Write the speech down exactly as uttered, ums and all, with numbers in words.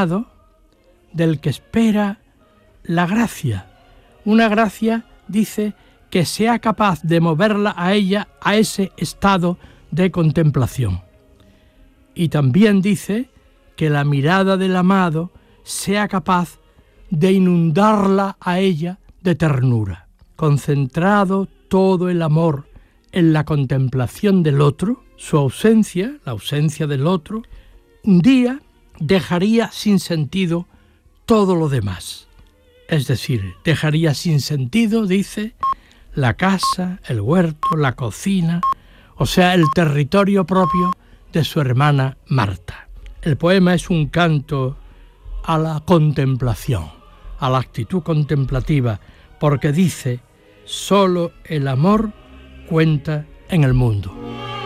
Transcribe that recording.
amado del que espera la gracia. Una gracia, dice, que sea capaz de moverla a ella a ese estado de contemplación. Y también dice que la mirada del amado sea capaz de inundarla a ella de ternura. Concentrado todo el amor en la contemplación del otro, su ausencia, la ausencia del otro, un día dejaría sin sentido todo lo demás. Es decir, dejaría sin sentido, dice, la casa, el huerto, la cocina, o sea, el territorio propio de su hermana Marta. El poema es un canto a la contemplación, a la actitud contemplativa, porque dice, solo el amor cuenta en el mundo.